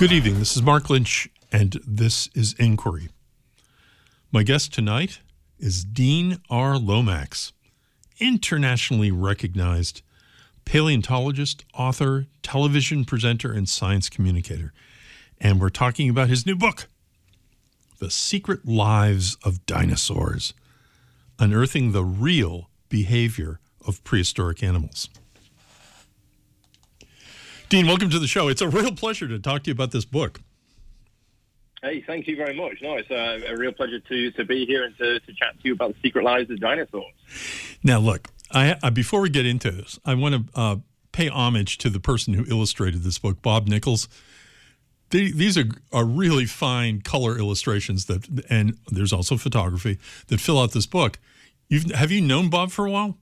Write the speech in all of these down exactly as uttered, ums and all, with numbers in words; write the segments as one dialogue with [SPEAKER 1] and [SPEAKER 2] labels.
[SPEAKER 1] Good evening. This is Mark Lynch, and this is Inquiry. My guest tonight is Dean R. Lomax, internationally recognized paleontologist, author, television presenter, and science communicator. And we're talking about his new book, The Secret Lives of Dinosaurs, Unearthing the Real Behavior of Prehistoric Animals. Dean, welcome to the show. It's a real pleasure to talk to you about this book.
[SPEAKER 2] Hey, thank you very much. No, it's a, a real pleasure to, to be here and to, to chat to you about the secret lives of dinosaurs.
[SPEAKER 1] Now, look, I, I before we get into this, I want to uh, pay homage to the person who illustrated this book, Bob Nichols. They, these are, are really fine color illustrations that, and there's also photography that fill out this book. You've, have you known Bob for a while?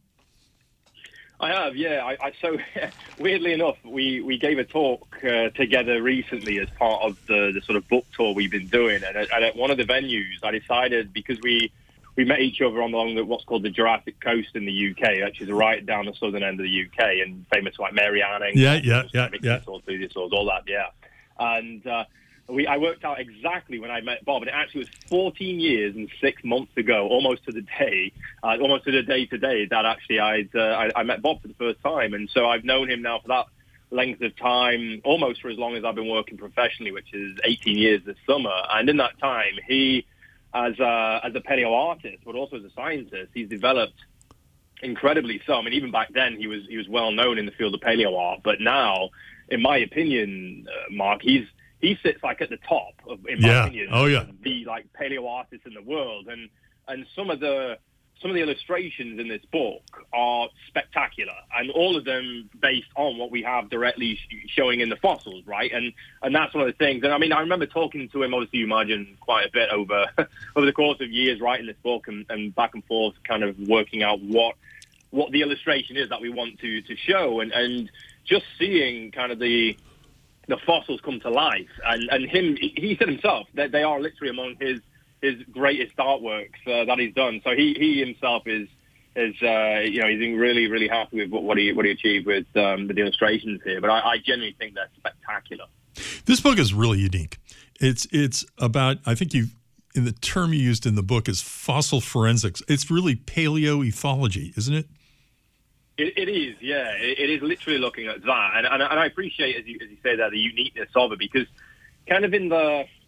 [SPEAKER 2] I have, yeah. I, I so weirdly enough, we, we gave a talk uh, together recently as part of the, the sort of book tour we've been doing, and at, and at one of the venues, I decided because we we met each other on along the, what's called the Jurassic Coast in the U K, which is right down the southern end of the U K, and famous like Mary Anning,
[SPEAKER 1] yeah, yeah, yeah, yeah,
[SPEAKER 2] plesiosaurs, all that, yeah, and. Uh, We, I worked out exactly when I met Bob, and it actually was fourteen years and six months ago, almost to the day, uh, almost to the day today, that actually I'd, uh, I, I met Bob for the first time. And so I've known him now for that length of time, almost for as long as I've been working professionally, which is eighteen years this summer. And in that time, he, as a, as a paleo artist, but also as a scientist, he's developed incredibly so. I mean, even back then, he was he was well known in the field of paleo art. But now, in my opinion, uh, Mark, he's He sits like at the top of, in my
[SPEAKER 1] yeah.
[SPEAKER 2] opinion,
[SPEAKER 1] oh, yeah.
[SPEAKER 2] the like paleo artists in the world, and and some of the some of the illustrations in this book are spectacular, and all of them based on what we have directly sh- showing in the fossils, right? And and that's one of the things. And I mean, I remember talking to him, obviously, you imagine, quite a bit over over the course of years writing this book, and, and back and forth, kind of working out what what the illustration is that we want to to show, and and just seeing kind of the. the fossils come to life, and, and him, he said himself that they are literally among his his greatest artworks uh, that he's done. So he, he himself is is uh, you know, he's really really happy with what, what he what he achieved with um, the illustrations here. But I, I genuinely think they're spectacular.
[SPEAKER 1] This book is really unique. It's it's about, I think you in the term you used in the book is fossil forensics. It's really paleoethology, isn't it?
[SPEAKER 2] It, it is, yeah. It, it is literally looking at that, and, and, and I appreciate, as you, as you say there, the uniqueness of it, because kind of in the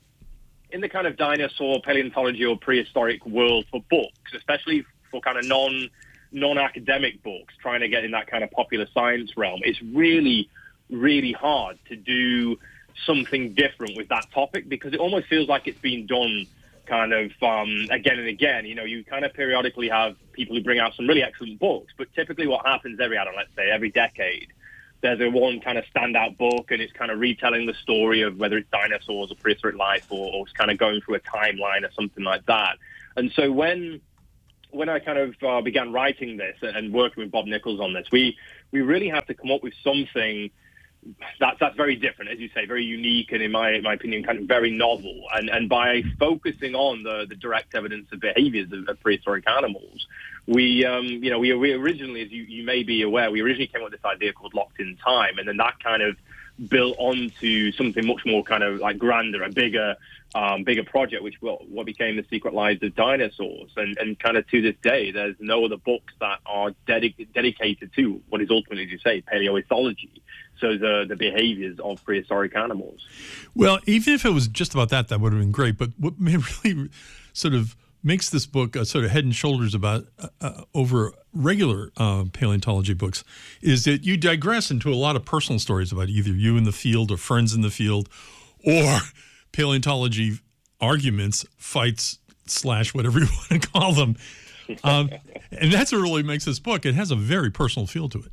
[SPEAKER 2] in the kind of dinosaur paleontology or prehistoric world for books, especially for kind of non non academic books, trying to get in that kind of popular science realm, it's really really hard to do something different with that topic, because it almost feels like it's been done kind of um, again and again. You know, you kind of periodically have people who bring out some really excellent books, but typically what happens every, I don't know, let's say every decade, there's a one kind of standout book, and it's kind of retelling the story of whether it's dinosaurs or prehistoric life, or, or it's kind of going through a timeline or something like that. And so when when I kind of uh, began writing this and working with Bob Nichols on this, we we really had to come up with something That's that's very different, as you say, very unique, and in my my opinion, kind of very novel. And and by focusing on the, the direct evidence of behaviors of, of prehistoric animals, we um you know we we originally, as you, you may be aware, we originally came up with this idea called Locked in Time, and then that kind of built onto something much more kind of like grander, a bigger um, bigger project, which will, what became The Secret Lives of Dinosaurs. And and kind of to this day, there's no other books that are dedic- dedicated to what is ultimately, as you say, paleoethology. So the the behaviors of prehistoric animals.
[SPEAKER 1] Well, even if it was just about that, that would have been great. But what really sort of makes this book uh, sort of head and shoulders about uh, uh, over regular uh, paleontology books is that you digress into a lot of personal stories about either you in the field or friends in the field, or paleontology arguments, fights, slash whatever you want to call them. Um, and that's what really makes this book. It has a very personal feel to it.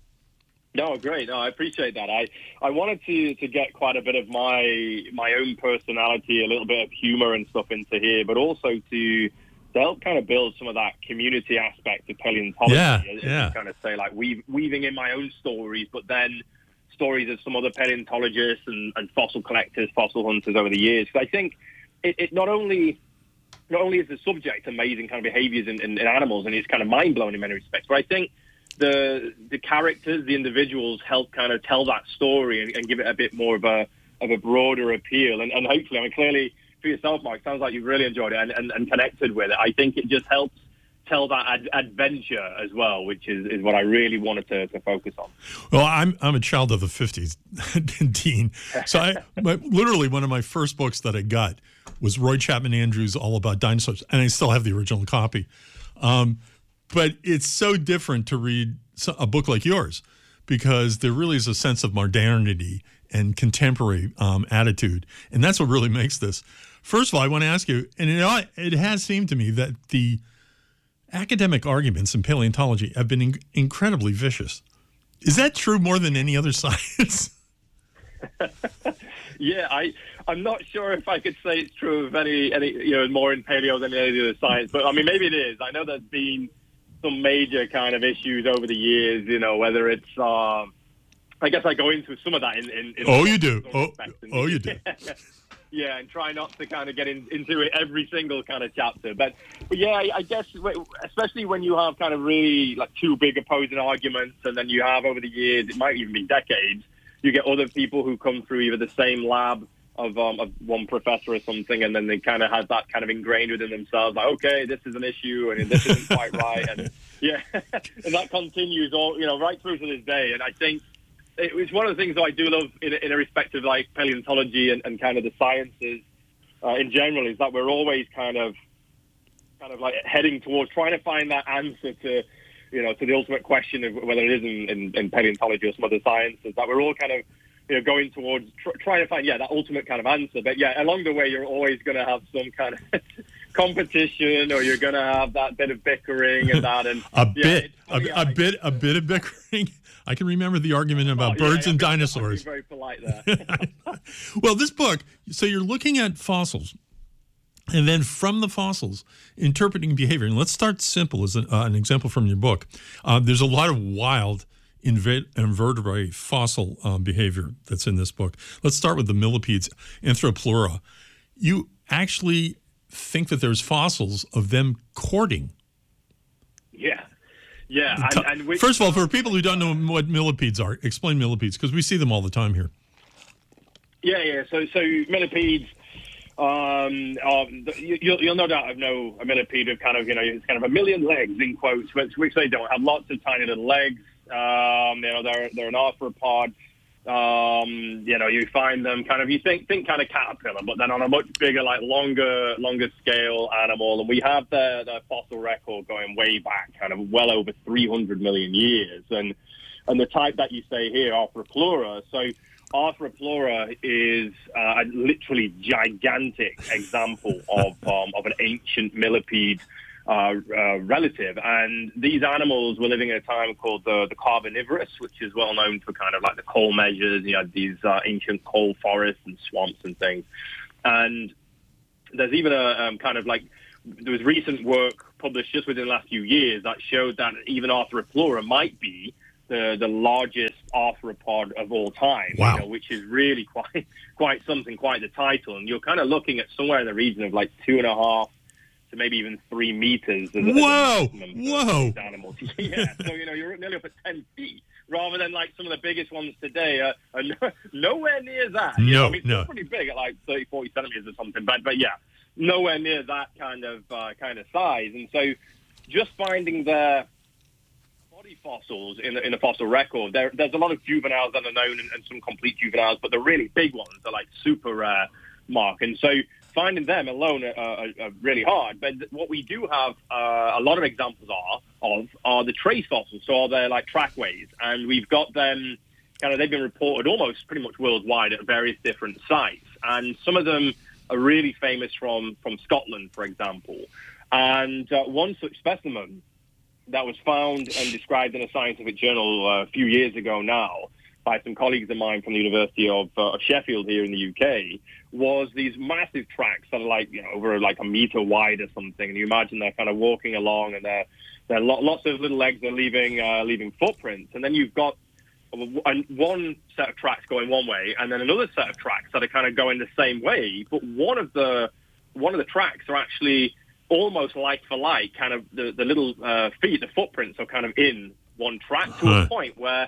[SPEAKER 2] No, great. No, I appreciate that. I, I wanted to, to get quite a bit of my my own personality, a little bit of humor and stuff into here, but also to to help kind of build some of that community aspect of paleontology.
[SPEAKER 1] Yeah,
[SPEAKER 2] as,
[SPEAKER 1] yeah.
[SPEAKER 2] As kind of say, like weave, weaving in my own stories, but then stories of some other paleontologists and, and fossil collectors, fossil hunters over the years. Because I think it, it not only not only is the subject amazing kind of behaviors in, in, in animals, and it's kind of mind blowing in many respects, but I think the the characters, the individuals, help kind of tell that story and, and give it a bit more of a of a broader appeal. And, and hopefully, I mean, clearly for yourself, Mark, sounds like you've really enjoyed it and, and, and connected with it. I think it just helps tell that ad- adventure as well, which is, is what I really wanted to, to focus on.
[SPEAKER 1] Well, I'm I'm a child of the fifties, Dean. So I my, literally one of my first books that I got was Roy Chapman Andrews' All About Dinosaurs, and I still have the original copy. Um, but it's so different to read a book like yours because there really is a sense of modernity and contemporary um, attitude, and that's what really makes this. First of all, I want to ask you, and it, it has seemed to me that the academic arguments in paleontology have been in- incredibly vicious. Is that true more than any other science?
[SPEAKER 2] yeah, I, I'm not sure if I could say it's true of any, any, you know, more in paleo than any other science, but I mean, maybe it is. I know there's been some major kind of issues over the years, you know, whether it's, um, I guess I go into some of that in... in, in
[SPEAKER 1] oh, you do. Oh, oh, you do.
[SPEAKER 2] Yeah, and try not to kind of get in, into it every single kind of chapter. But, but yeah, I, I guess, especially when you have kind of really like two big opposing arguments, and then you have over the years, it might even be decades, you get other people who come through either the same lab of, um, of one professor or something, and then they kind of have that kind of ingrained within themselves, like, okay, this is an issue, and this isn't quite right. And yeah, and that continues all, you know, right through to this day. And I think it's one of the things that I do love in, in a respect of like paleontology and, and kind of the sciences uh, in general is that we're always kind of kind of like heading towards trying to find that answer to, you know, to the ultimate question of whether it is in, in, in paleontology or some other sciences, that we're all kind of, you know, going towards tr- trying to find, yeah, that ultimate kind of answer. But yeah, along the way, you're always going to have some kind of competition, or you're going to have that bit of bickering and that. And
[SPEAKER 1] a
[SPEAKER 2] yeah,
[SPEAKER 1] bit, a, a bit, a bit of bickering. I can remember the argument about
[SPEAKER 2] oh, yeah,
[SPEAKER 1] birds
[SPEAKER 2] yeah,
[SPEAKER 1] and
[SPEAKER 2] been,
[SPEAKER 1] dinosaurs.
[SPEAKER 2] Very polite there.
[SPEAKER 1] Well, this book, so you're looking at fossils, and then from the fossils, interpreting behavior. And let's start simple as an, uh, an example from your book. Uh, there's a lot of wild inver- invertebrate fossil um, behavior that's in this book. Let's start with the millipedes, Anthropleura. You actually think that there's fossils of them courting.
[SPEAKER 2] Yeah. Yeah. And, and which,
[SPEAKER 1] First of all, for people who don't know what millipedes are, explain millipedes, because we see them all the time here.
[SPEAKER 2] Yeah, yeah. So, so millipedes, um, um, you'll, you'll no doubt know a millipede of kind of, you know, it's kind of a million legs in quotes, which, which they don't have lots of tiny little legs. Um, you know, they're they're an arthropod. Um, you know, you find them kind of, you think think kind of caterpillar, but then on a much bigger, like longer longer scale animal. And we have the, the fossil record going way back, kind of well over three hundred million years. And and the type that you say here, Arthropleura. So Arthropleura is uh, a literally gigantic example of um, of an ancient millipede uh, uh, relative. And these animals were living in a time called the, the Carboniferous, which is well known for kind of like the coal measures. You had these uh, ancient coal forests and swamps and things. And there's even a um, kind of like, there was recent work published just within the last few years that showed that even Arthropleura might be the, the largest arthropod of all time,
[SPEAKER 1] wow.
[SPEAKER 2] you know, which is really quite quite something, quite the title. And you're kind of looking at somewhere in the region of like two and a half to maybe even three meters. As,
[SPEAKER 1] Whoa!
[SPEAKER 2] As
[SPEAKER 1] Whoa!
[SPEAKER 2] Animals. Yeah, so, you know, you're nearly up at ten feet, rather than like some of the biggest ones today are, are no, nowhere near that. You
[SPEAKER 1] no,
[SPEAKER 2] know? I mean,
[SPEAKER 1] no.
[SPEAKER 2] It's pretty big at like thirty, forty centimeters or something, but, but yeah, nowhere near that kind of uh, kind of size. And so just finding the body fossils in the, in the fossil record, there, there's a lot of juveniles that are known and, and some complete juveniles, but the really big ones are like super rare, Mark. And so finding them alone are, are, are really hard. But what we do have uh, a lot of examples are of are the trace fossils. So are they like trackways? And we've got them kind of, they've been reported almost pretty much worldwide at various different sites. And some of them are really famous from, from Scotland, for example. And uh, one such specimen that was found and described in a scientific journal uh, a few years ago now by some colleagues of mine from the University of, uh, of Sheffield here in the U K was these massive tracks that are like, you know, over like a meter wide or something. And you imagine they're kind of walking along and they're, they're lo- lots of little legs are leaving, uh, leaving footprints. And then you've got one set of tracks going one way and then another set of tracks that are kind of going the same way. But one of the, one of the tracks are actually almost like for like, kind of the, the little uh, feet, the footprints are kind of in one track to huh. a point where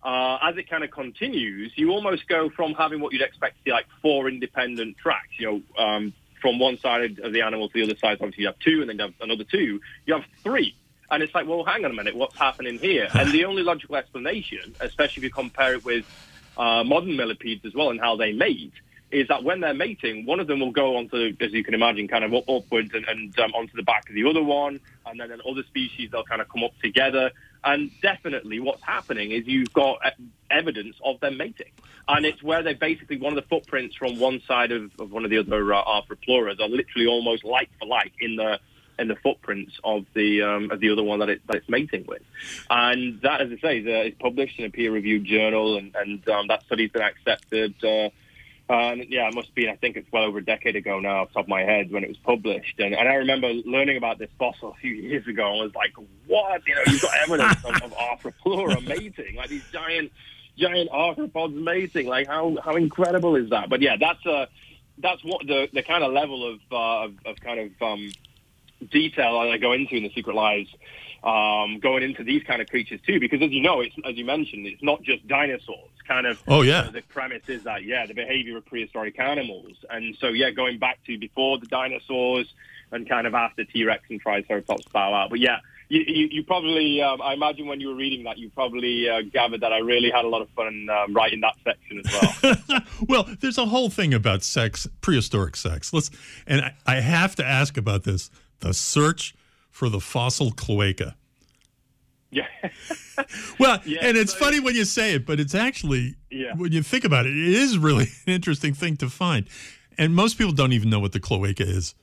[SPEAKER 2] uh, as it kind of continues, you almost go from having what you'd expect to see like four independent tracks, you know, um, from one side of the animal to the other side. Obviously, you have two, and then you have another two. You have three. And it's like, well, hang on a minute, what's happening here? And the only logical explanation, especially if you compare it with uh, modern millipedes as well and how they mate, is that when they're mating, one of them will go onto, as you can imagine, kind of up, upwards and, and um, onto the back of the other one. And then in other species, they'll kind of come up together. And definitely what's happening is you've got evidence of them mating. And it's where they basically, one of the footprints from one side of, of one of the other uh, Arthropluras are literally almost like for like in the in the footprints of the um, of the other one that, it, that it's mating with. And that, as I say, is, uh, is published in a peer-reviewed journal, and, and um, that study's been accepted. Uh, and yeah, it must have been, I think it's well over a decade ago now, off the top of my head, when it was published. And, and I remember learning about this fossil a few years ago, and I was like, what? You know, you've got evidence of, of Arthroplura mating, like these giant, giant arthropods mating. Like, how, how incredible is that? But yeah, that's uh, that's what the, the kind of level of, uh, of, of kind of... Um, detail I go into in The Secret Lives, um, going into these kind of creatures too, because as you know, it's, as you mentioned, it's not just dinosaurs. Kind of.
[SPEAKER 1] Oh yeah.
[SPEAKER 2] Uh, the premise is that yeah, the behavior of prehistoric animals, and so yeah, going back to before the dinosaurs and kind of after T-Rex and Triceratops bow out. But yeah, you, you, you probably, um, I imagine when you were reading that, you probably uh, gathered that I really had a lot of fun um, writing that section as well.
[SPEAKER 1] Well, there's a whole thing about sex, prehistoric sex. Let's, and I, I have to ask about this. The search for the fossil cloaca.
[SPEAKER 2] Yeah.
[SPEAKER 1] Well,
[SPEAKER 2] yeah,
[SPEAKER 1] and it's
[SPEAKER 2] so,
[SPEAKER 1] funny when you say it, but it's actually,
[SPEAKER 2] yeah.
[SPEAKER 1] when you think about it, it is really an interesting thing to find. And most people don't even know what the cloaca is.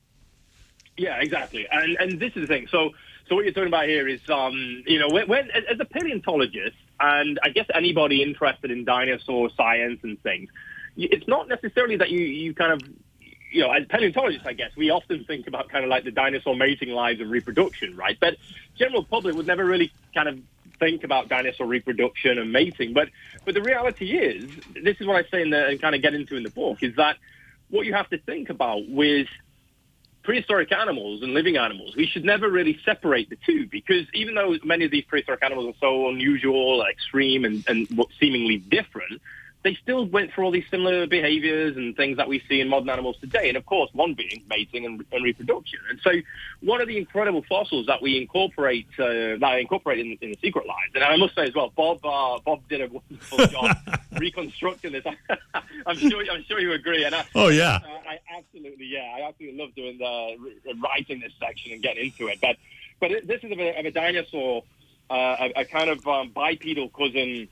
[SPEAKER 2] Yeah, exactly. And and this is the thing. So so what you're talking about here is, um, you know, when, when as a paleontologist, and I guess anybody interested in dinosaur science and things, it's not necessarily that you, you kind of, you know, as paleontologists, I guess, we often think about kind of like the dinosaur mating lives and reproduction, right? But general public would never really kind of think about dinosaur reproduction and mating. But but the reality is, this is what I say in the, and kind of get into in the book, is that what you have to think about with prehistoric animals and living animals, we should never really separate the two, because even though many of these prehistoric animals are so unusual, extreme, and, and seemingly different, they still went through all these similar behaviors and things that we see in modern animals today. And, of course, one being mating and, and reproduction. And so one of the incredible fossils that we incorporate, uh, that I incorporate in, in The Secret Lives, and I must say as well, Bob uh, Bob did a wonderful job reconstructing this. I'm sure I'm sure you agree. And I,
[SPEAKER 1] oh, yeah.
[SPEAKER 2] Uh, I absolutely, yeah, I absolutely love doing the, writing this section and getting into it. But, but it, this is of a, of a dinosaur, uh, a, a kind of um, bipedal cousin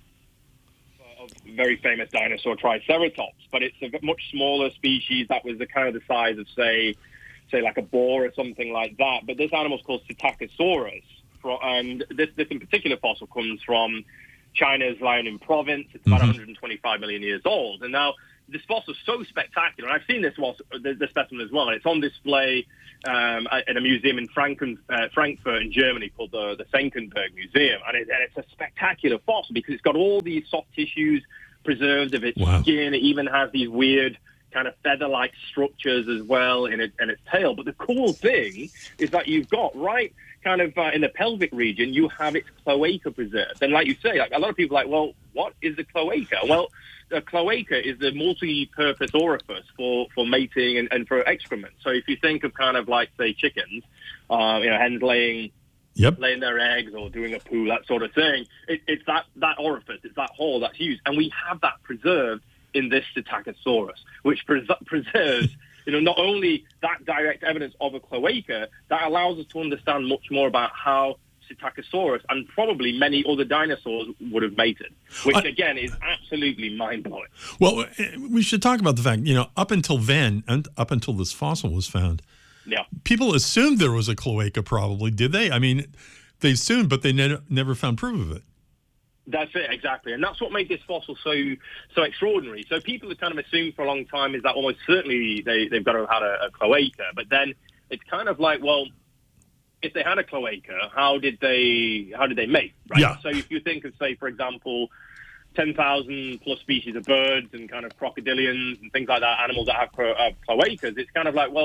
[SPEAKER 2] of very famous dinosaur Triceratops, but it's a much smaller species that was the kind of the size of, say, say like a boar or something like that. But this animal's called Psittacosaurus, and this, this in particular fossil comes from China's Liaoning province. It's about mm-hmm. one hundred twenty-five million years old. And now this fossil is so spectacular, and I've seen this was the, the specimen as well. It's on display um, in a museum in Franken, uh, Frankfurt in Germany called the, the Senckenberg Museum, and, it, and it's a spectacular fossil because it's got all these soft tissues preserved of its
[SPEAKER 1] wow.
[SPEAKER 2] skin. It even has these weird kind of feather-like structures as well in, it, in its tail. But the cool thing is that you've got right kind of uh, in the pelvic region, you have its cloaca preserved. And like you say, like, a lot of people are like, well, what is the cloaca? Well, the cloaca is the multi-purpose orifice for, for mating and, and for excrement. So if you think of kind of like, say, chickens, uh, you know, hens laying
[SPEAKER 1] yep.
[SPEAKER 2] laying their eggs or doing a poo, that sort of thing, it, it's that, that orifice, it's that hole that's used. And we have that preserved in this Psittacosaurus, which pres- preserves you know, not only that direct evidence of a cloaca, that allows us to understand much more about how Psittacosaurus and probably many other dinosaurs would have mated, which, I, again, is absolutely mind-blowing.
[SPEAKER 1] Well, we should talk about the fact, you know, up until then, and up until this fossil was found,
[SPEAKER 2] yeah,
[SPEAKER 1] people assumed there was a cloaca probably, did they? I mean, they assumed, but they ne- never found proof of it.
[SPEAKER 2] That's it, exactly. And that's what made this fossil so so extraordinary. So people have kind of assumed for a long time is that almost certainly they, they've got to have had a, a cloaca. But then it's kind of like, well, if they had a cloaca, how did they how did they mate? Right?
[SPEAKER 1] Yeah.
[SPEAKER 2] So if you think of, say, for example, ten thousand plus species of birds and kind of crocodilians and things like that, animals that have, have cloacas, it's kind of like, well,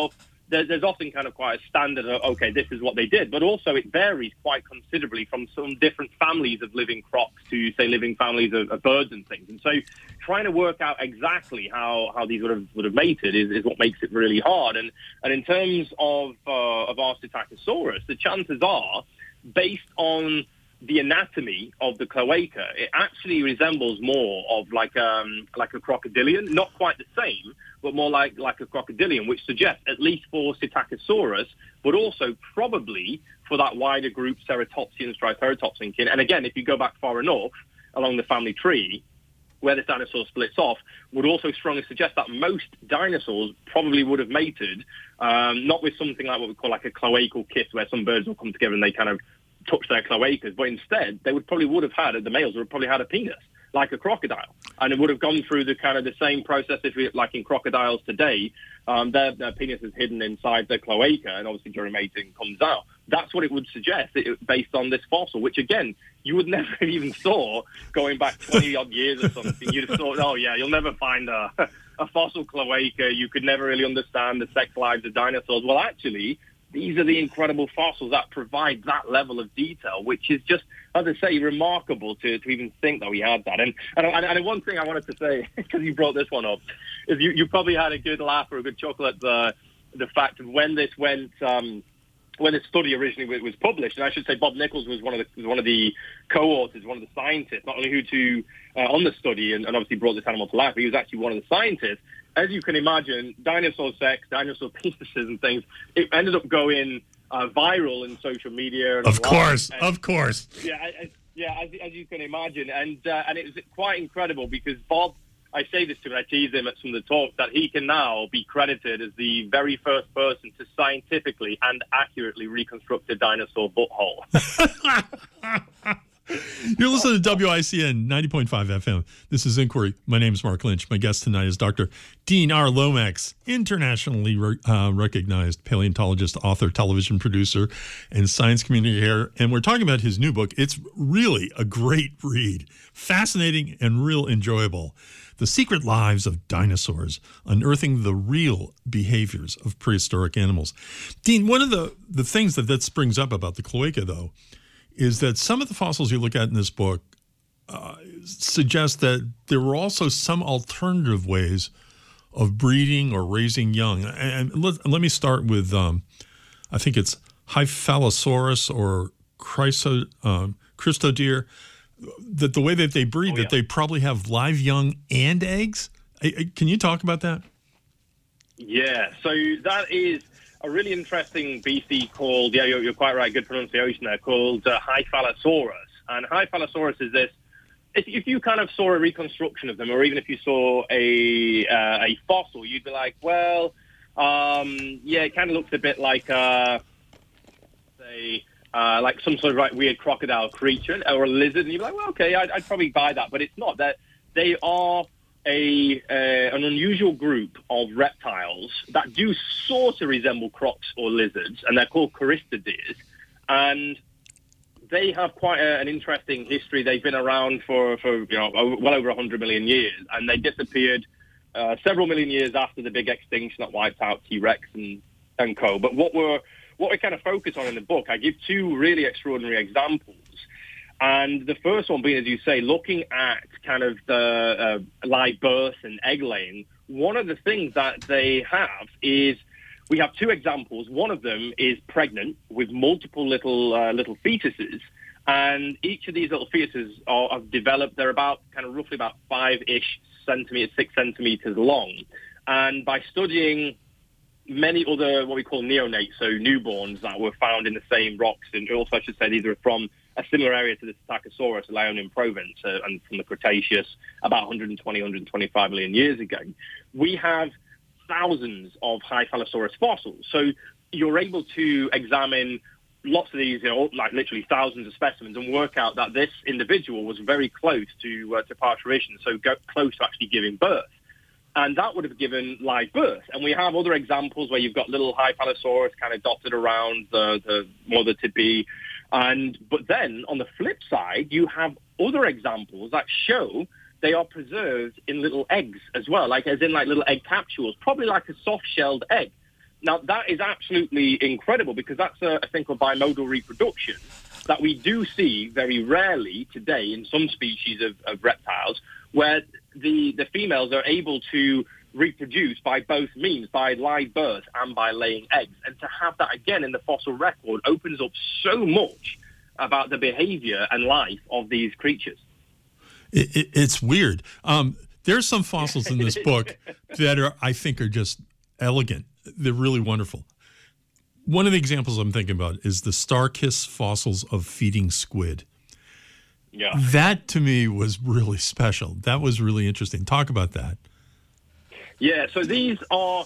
[SPEAKER 2] there, there's often kind of quite a standard of, okay, this is what they did. But also it varies quite considerably from some different families of living crocs to, say, living families of, of birds and things. And so trying to work out exactly how, how these would have would have mated is, is what makes it really hard. And and in terms of uh, of our Psittacosaurus, the chances are, based on the anatomy of the cloaca, it actually resembles more of like um like a crocodilian, not quite the same, but more like like a crocodilian, which suggests, at least for Psittacosaurus, but also probably for that wider group Ceratopsians, Triceratopsian kin. And again, if you go back far enough along the family tree, where this dinosaur splits off, would also strongly suggest that most dinosaurs probably would have mated, um, not with something like what we call like a cloacal kiss, where some birds will come together and they kind of touch their cloacas, but instead they would probably would have had, the males would have probably had a penis, like a crocodile, and it would have gone through the kind of the same process if we, like in crocodiles today, um, their, their penis is hidden inside their cloaca, and obviously during mating comes out. That's what it would suggest, it, based on this fossil, which again, you would never have even saw going back twenty odd years or something. You'd have thought, oh yeah, you'll never find a, a fossil cloaca. You could never really understand the sex lives of dinosaurs. Well, actually, these are the incredible fossils that provide that level of detail, which is just, as I say, remarkable to, to even think that we had that. And and, and one thing I wanted to say, because you brought this one up, is you, you probably had a good laugh or a good chuckle at the the fact of when this went, um, when this study originally was published. And I should say Bob Nichols was one of the was one of the co-authors, one of the scientists, not only who to uh, on the study and, and obviously brought this animal to life, but he was actually one of the scientists. As you can imagine, dinosaur sex, dinosaur penises and things, it ended up going uh, viral in social media. And
[SPEAKER 1] of course, and, of course.
[SPEAKER 2] Yeah, I, yeah, as, as you can imagine. And uh, and it was quite incredible because Bob, I say this to him, I tease him at some of the talks, that he can now be credited as the very first person to scientifically and accurately reconstruct a dinosaur butthole.
[SPEAKER 1] You're listening to W I C N ninety point five F M. This is Inquiry. My name is Mark Lynch. My guest tonight is Doctor Dean R. Lomax, internationally re- uh, recognized paleontologist, author, television producer, and science communicator. And we're talking about his new book. It's really a great read, fascinating and real enjoyable. The Secret Lives of Dinosaurs, Unearthing the Real Behaviors of Prehistoric Animals. Dean, one of the, the things that that springs up about the cloaca, though, is that some of the fossils you look at in this book uh, suggest that there were also some alternative ways of breeding or raising young. And let, let me start with, um, I think it's Hyphalosaurus or Chryso, um, Christodeer, that the way that they breed, oh, yeah. that they probably have live young and eggs. Can you talk about that?
[SPEAKER 2] Yeah, so that is a really interesting species called, yeah, you're, you're quite right, good pronunciation there, called uh, Hyphalosaurus. And Hyphalosaurus is this, if, if you kind of saw a reconstruction of them, or even if you saw a uh, a fossil, you'd be like, well, um, yeah, it kind of looks a bit like, uh, say, uh, like some sort of like weird crocodile creature, or a lizard, and you'd be like, well, okay, I'd, I'd probably buy that, but it's not. That they are A, uh, an unusual group of reptiles that do sort of resemble crocs or lizards, and they're called Choristodeers. And they have quite a, an interesting history. They've been around for, for you know, well over one hundred million years, and they disappeared uh, several million years after the big extinction that wiped out T-Rex and, and co. But what we're, what we kind of focus on in the book, I give two really extraordinary examples. And the first one being, as you say, looking at kind of the uh, live birth and egg laying, one of the things that they have is we have two examples. One of them is pregnant with multiple little uh, little fetuses. And each of these little fetuses are, have developed, they're about kind of roughly about five-ish centimeters, six centimeters long. And by studying many other what we call neonates, so newborns that were found in the same rocks, and also I should say these are from a similar area to the Psittacosaurus, Liaonian Province, uh, and from the Cretaceous about one hundred twenty, one hundred twenty-five million years ago. We have thousands of Hyphalosaurus fossils. So you're able to examine lots of these, you know, like literally thousands of specimens, and work out that this individual was very close to uh, to parturition, so go close to actually giving birth. And that would have given live birth. And we have other examples where you've got little Hyphalosaurus kind of dotted around the, the mother-to-be. And but then on the flip side, you have other examples that show they are preserved in little eggs as well, like as in like little egg capsules, probably like a soft-shelled egg. Now, that is absolutely incredible because that's a, a thing called bimodal reproduction that we do see very rarely today in some species of, of reptiles, where the, the females are able to reproduce by both means, by live birth and by laying eggs. And to have that again in the fossil record opens up so much about the behavior and life of these creatures.
[SPEAKER 1] It, it, it's weird. Um, there's some fossils in this book that are, I think, are just elegant. They're really wonderful. One of the examples I'm thinking about is the star-kiss fossils of feeding squid.
[SPEAKER 2] Yeah.
[SPEAKER 1] That, to me, was really special. That was really interesting. Talk about that.
[SPEAKER 2] Yeah, so these are...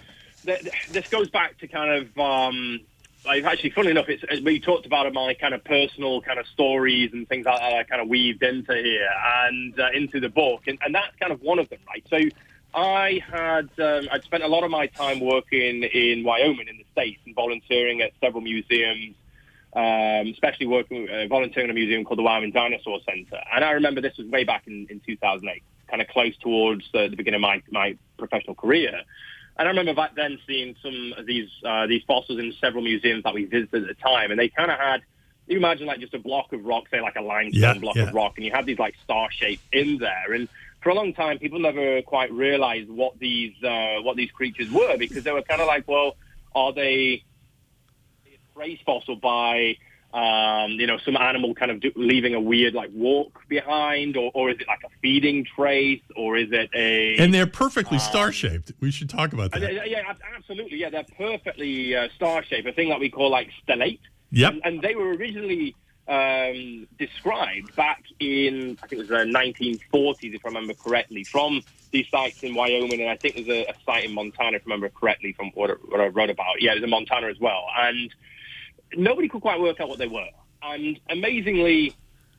[SPEAKER 2] This goes back to kind of... Um, like actually, funnily enough, it's, we talked about my kind of personal kind of stories and things like that I kind of weaved into here and uh, into the book. And, and that's kind of one of them, right? So I had... Um, I'd spent a lot of my time working in Wyoming in the States and volunteering at several museums, um, especially working, uh, volunteering in a museum called the Wyoming Dinosaur Center. And I remember this was way back in, in two thousand eight, kind of close towards uh, the beginning of my, my professional career. And I remember back then seeing some of these uh, these fossils in several museums that we visited at the time, and they kind of had, you imagine like just a block of rock, say like a limestone
[SPEAKER 1] yeah,
[SPEAKER 2] block
[SPEAKER 1] yeah.
[SPEAKER 2] of rock, and you had these like star shapes in there. And for a long time, people never quite realized what these uh, what these creatures were, because they were kind of like, well, are they a trace fossil by um, you know, some animal kind of do, leaving a weird like walk behind, or, or is it like a feeding trace, or is it a...
[SPEAKER 1] And they're perfectly
[SPEAKER 2] um,
[SPEAKER 1] star-shaped. We should talk about that.
[SPEAKER 2] Uh, yeah, absolutely. Yeah, they're perfectly uh, star-shaped, a thing that we call like stellate.
[SPEAKER 1] Yep.
[SPEAKER 2] And, and they were originally um, described back in, I think it was the nineteen forties, if I remember correctly, from these sites in Wyoming, and I think there's a, a site in Montana, if I remember correctly, from what, what I wrote about. Yeah, it was in Montana as well. And nobody could quite work out what they were. And amazingly,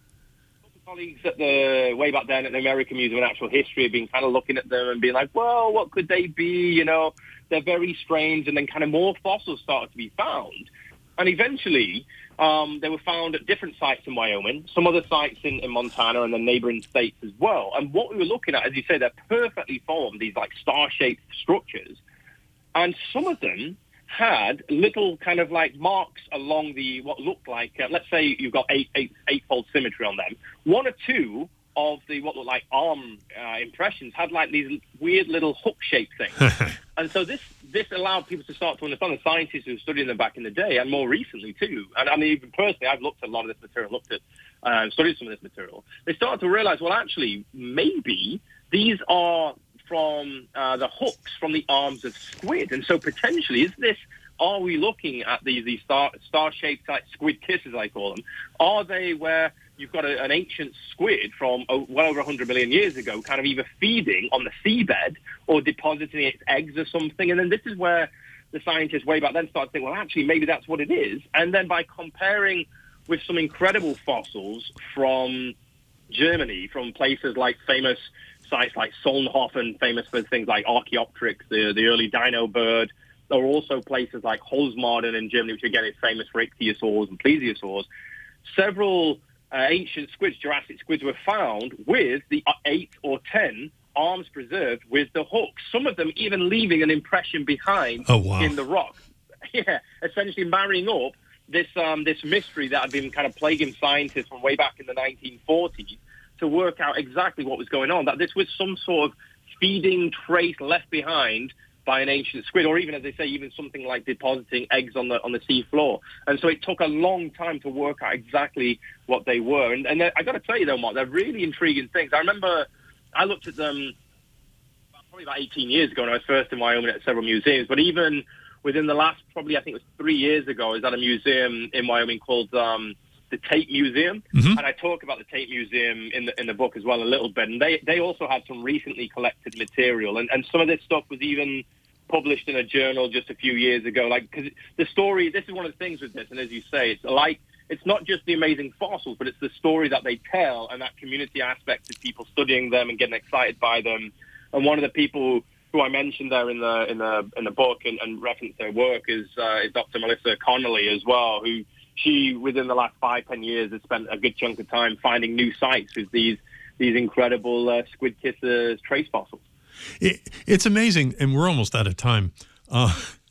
[SPEAKER 2] colleagues at the way back then at the American Museum of Natural History have been kind of looking at them and being like, well, what could they be? You know, they're very strange. And then kind of more fossils started to be found. And eventually, um, they were found at different sites in Wyoming, some other sites in, in Montana and the neighboring states as well. And what we were looking at, as you say, they're perfectly formed, these like star-shaped structures. And some of them had little kind of like marks along the, what looked like, uh, let's say you've got eight, eight, eightfold symmetry on them. One or two of the, what looked like arm uh, impressions had like these weird little hook-shaped things. And so this, this allowed people to start to understand, the scientists who were studying them back in the day, and more recently too. And I mean, even personally, I've looked at a lot of this material, looked at, uh, studied some of this material. They started to realize, well, actually, maybe these are from uh, the hooks from the arms of squid. And so potentially, is this, are we looking at these, these star, star-shaped like squid kisses, I call them? Are they where you've got a, an ancient squid from oh, well over one hundred million years ago kind of either feeding on the seabed or depositing its eggs or something? And then this is where the scientists way back then started thinking, well, actually, maybe that's what it is. And then by comparing with some incredible fossils from Germany, from places like famous sites like Solnhofen, famous for things like Archaeopteryx, the, the early dino bird. There are also places like Holzmarden in Germany, which again is famous for ichthyosaurs and plesiosaurs. Several uh, ancient squids, Jurassic squids, were found with the eight or ten arms preserved with the hooks. Some of them even leaving an impression behind
[SPEAKER 1] oh, wow.
[SPEAKER 2] in the rock. Yeah, essentially marrying up this um, this mystery that had been kind of plaguing scientists from way back in the nineteen forties to work out exactly what was going on, that this was some sort of feeding trace left behind by an ancient squid, or even, as they say, even something like depositing eggs on the on the sea floor. And so it took a long time to work out exactly what they were. And, and I got to tell you, though, Mark, they're really intriguing things. I remember I looked at them probably about eighteen years ago when I was first in Wyoming at several museums, but even within the last, probably I think it was three years ago, I was at a museum in Wyoming called um, the Tate Museum, mm-hmm. and I talk about the Tate Museum in the in the book as well a little bit. And they they also had some recently collected material, and, and some of this stuff was even published in a journal just a few years ago. Like, because the story, this is one of the things with this, and as you say, it's like it's not just the amazing fossils, but it's the story that they tell and that community aspect of people studying them and getting excited by them. And one of the people who I mentioned there in the in the in the book and, and reference their work is uh, is Doctor Melissa Connolly as well, who she, within the last five, ten years, has spent a good chunk of time finding new sites with these these incredible uh, squid kissers trace fossils.
[SPEAKER 1] It, it's amazing, and we're almost out of time. Uh,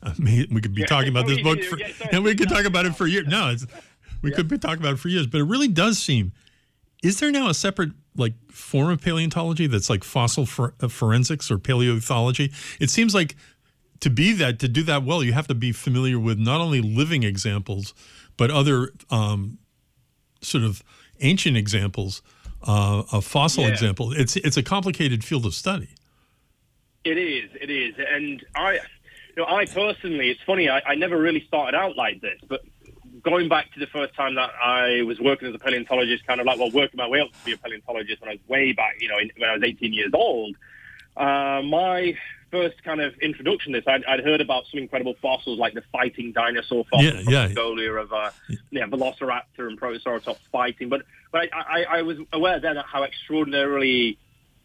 [SPEAKER 1] I mean, we could be
[SPEAKER 2] Yeah.
[SPEAKER 1] talking about this
[SPEAKER 2] Oh,
[SPEAKER 1] book,
[SPEAKER 2] yeah,
[SPEAKER 1] for,
[SPEAKER 2] yeah, sorry.
[SPEAKER 1] and we could talk about it for years. No, it's, we
[SPEAKER 2] Yeah.
[SPEAKER 1] could be talking about it for years, but it really does seem. Is there now a separate like form of paleontology that's like fossil for, uh, forensics or paleontology? It seems like to be that to do that well, you have to be familiar with not only living examples, but other um, sort of ancient examples, uh, a fossil
[SPEAKER 2] Yeah.
[SPEAKER 1] example. It's it's a complicated field of study.
[SPEAKER 2] It is, it is, and I, you know, I personally, it's funny, I, I never really started out like this, but going back to the first time that I was working as a paleontologist, kind of like, well, working my way up to be a paleontologist when I was way back, you know, in, when I was eighteen years old, uh, my first kind of introduction to this, I'd, I'd heard about some incredible fossils like the fighting dinosaur fossils
[SPEAKER 1] Yeah,
[SPEAKER 2] from
[SPEAKER 1] yeah.
[SPEAKER 2] Mongolia of uh, yeah, Velociraptor and Protoceratops fighting, but but I, I, I was aware then of how extraordinarily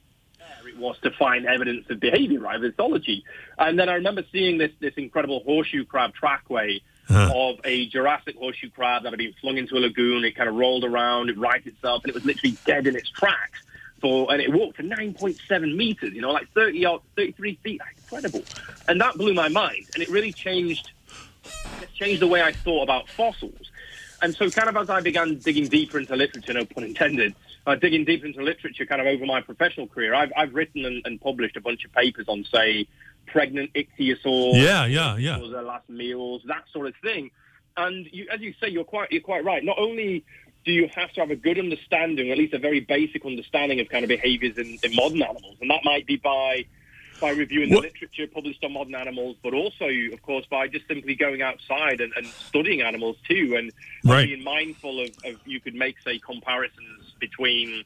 [SPEAKER 2] rare it was to find evidence of behavior, right, of ethology. And then I remember seeing this this incredible horseshoe crab trackway
[SPEAKER 1] Huh.
[SPEAKER 2] of a Jurassic horseshoe crab that had been flung into a lagoon. It kind of rolled around, it righted itself, and it was literally dead in its tracks. For, and it walked for nine point seven meters, you know, like thirty or thirty-three feet. Incredible. And that blew my mind. And it really changed, it changed the way I thought about fossils. And so kind of as I began digging deeper into literature, no pun intended, uh, digging deeper into literature kind of over my professional career, I've, I've written and, and published a bunch of papers on, say, pregnant ichthyosaurs,
[SPEAKER 1] Yeah, yeah, yeah.
[SPEAKER 2] their last meals, that sort of thing. And you, as you say, you're quite you're quite right. Not only do you have to have a good understanding, or at least a very basic understanding of kind of behaviors in, in modern animals, and that might be by by reviewing the
[SPEAKER 1] What-
[SPEAKER 2] literature published on modern animals, but also, of course, by just simply going outside and, and studying animals too, and, and
[SPEAKER 1] Right.
[SPEAKER 2] being mindful of, of you could make, say, comparisons between.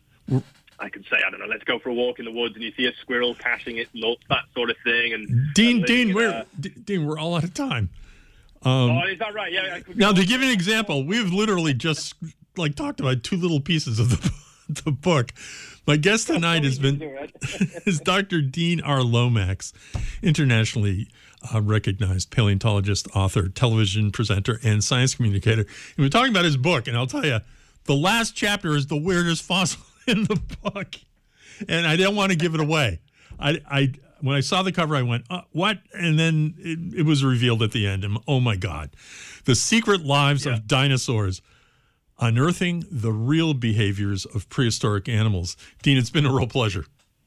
[SPEAKER 2] I could say, I don't know, let's go for a walk in the woods and you see a squirrel caching its nuts, that sort of thing. And
[SPEAKER 1] Dean,
[SPEAKER 2] and living
[SPEAKER 1] Dean,
[SPEAKER 2] in
[SPEAKER 1] we're
[SPEAKER 2] a-
[SPEAKER 1] D- Dean, we're all out of time.
[SPEAKER 2] oh, is that right? Yeah. I could
[SPEAKER 1] Now,
[SPEAKER 2] go-
[SPEAKER 1] to give you an example, we've literally just like talked about two little pieces of the, the book. My guest tonight has been is Doctor Dean R. Lomax, internationally uh, recognized paleontologist, author, television presenter, and science communicator. And we're talking about his book, and I'll tell you, the last chapter is the weirdest fossil in the book, and I didn't want to give it away. I, I when I saw the cover, I went, uh, "What?" And then it, it was revealed at the end, and oh my God, the secret lives
[SPEAKER 2] Yeah.
[SPEAKER 1] of dinosaurs. Unearthing the real behaviors of prehistoric animals. Dean, it's been a real pleasure.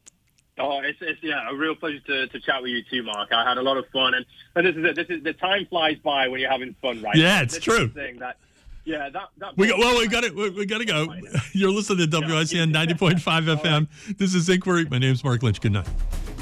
[SPEAKER 2] Oh, it's, it's yeah, a real pleasure to, to chat with you too, Mark. I had a lot of fun, and, and this is it. This is the time flies by when you're having fun, right?
[SPEAKER 1] Yeah, it's
[SPEAKER 2] This is
[SPEAKER 1] true.
[SPEAKER 2] the thing that, yeah, that that.
[SPEAKER 1] We got, well, we got it. We, we got to go. You're listening to W I C N ninety point five F M. This is Inquiry. My name's Mark Lynch. Good night.